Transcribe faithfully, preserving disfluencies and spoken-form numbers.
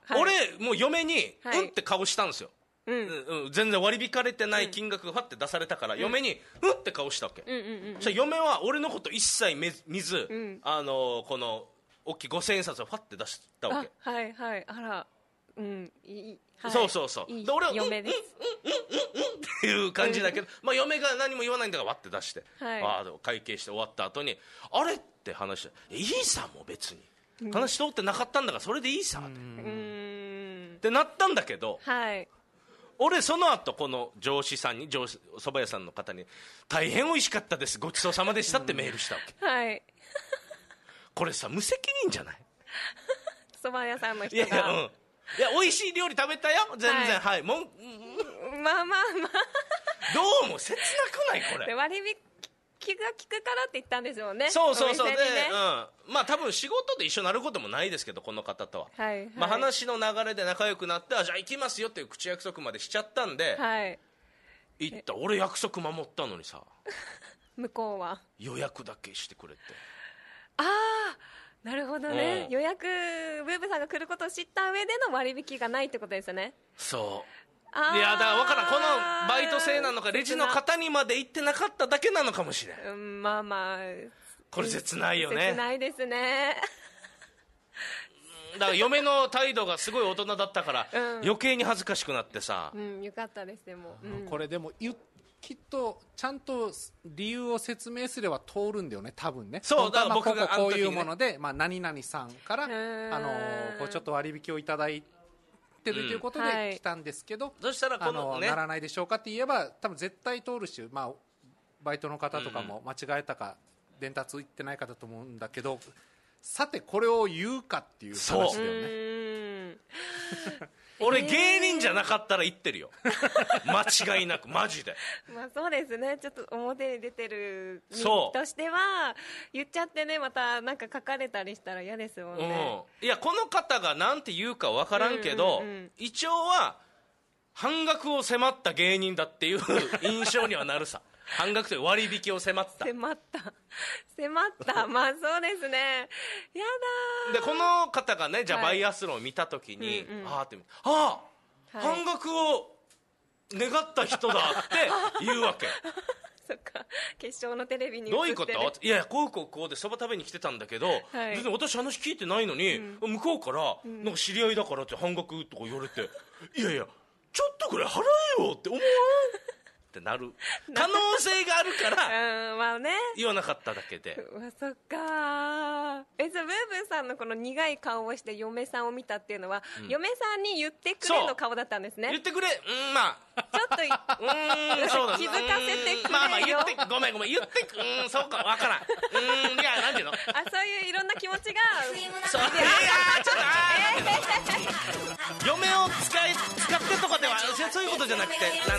はい、 俺もう嫁に、 はい、 うんって顔したんですよ。 うんうん、全然割り引かれてない金額がファって出されたから、うん、嫁にうんって顔したわけ、 うんうんうんうん、 そしたら嫁は俺のこと一切見ず、うん、あのー、この大きいごせんえん札をファって出したわけ。 あ、はいはい、あら、うんいい、はい、 そうそうそう、 いいで俺は嫁です、 うんうんうんうんうんっていう感じだけど、まあ、嫁が何も言わないんだからわって出して、 はい、 あ会計して終わった後にあれって話していいさもう別に、うん、話通ってなかったんだからそれでいいさって、うん、ってなったんだけど、 はい、 俺その後この上司さんに上司蕎麦屋さんの方に大変美味しかったですごちそうさまでしたってメールしたわけ、 はい、これさ無責任じゃない？ 蕎麦屋さんの人がいやいや、うん、いや美味しい料理食べたよ全然、はい、はい、もんまあまあまあどうも切なくないこれ。 で割引が効くからって言ったんですよね。 そうそうそう、 ね、 で、うん、まあ多分仕事で一緒になることもないですけどこの方とは、 はいはい、 まあ、話の流れで仲良くなってあじゃあ行きますよっていう口約束までしちゃったんで、 はい、 行った。俺約束守ったのにさ向こうは予約だけしてくれって。 ああなるほどね、うん、予約ブーブさんが来ることを知った上での割引がないってことですね。 そういやだから分からん、このバイト制なのかレジの方にまで行ってなかっただけなのかもしれん、 うん、まあまあこれ切ないよね。 切ないですねだから嫁の態度がすごい大人だったから、うん、余計に恥ずかしくなってさ、 うん、よかったですでも、うん、 これでもきっとちゃんと理由を説明すれば通るんだよね多分ね。 そうだから僕がこここういうもので、まあ、何々さんから、あのこうちょっと割引をいただいてるということで来たんですけど、 うん、そしたらこの、ね、 あのならないでしょうかって言えば多分絶対通るし、まあ、バイトの方とかも間違えたか、うん、伝達いってないかだと思うんだけど、さてこれを言うかっていう話だよね。 俺芸人じゃなかったら言ってるよ間違いなくマジでまあそうですね、ちょっと表に出てる人としては言っちゃってね、またなんか書かれたりしたら嫌ですもんね、 うん、いやこの方がなんて言うか分からんけど、うんうんうん、一応は半額を迫った芸人だっていう印象にはなるさ半額という割引を迫った迫った迫ったまあそうですね。やだでこの方がねじゃあバイアスロンを見た時に、はい、あーってあー、はい、半額を願った人だって言うわけそっか決勝のテレビに映ってる。 どういうこと？いやいやこうこうこうでそば食べに来てたんだけど、はい、全然私話聞いてないのに、うん、向こうからなんか知り合いだからって半額とか言われて、うん、いやいやちょっとくらい払えよって思わんってなる可能性があるからうん、まあね、 言わなかっただけで。 うわそっか。えじゃあブーブーさんのこの苦い顔をして嫁さんを見たっていうのは、うん、嫁さんに言ってくれの顔だったんですね。 言ってくれ、うんまあちょっとうんそうだ気づかせてくれよ。 まあまあ言ってごめんごめん言ってくうんそうかわからんうんいやなんていうのあそういういろんな気持ちがそういやちょっとあー、えー、嫁を使い使ってとかではそういうことじゃなくてなん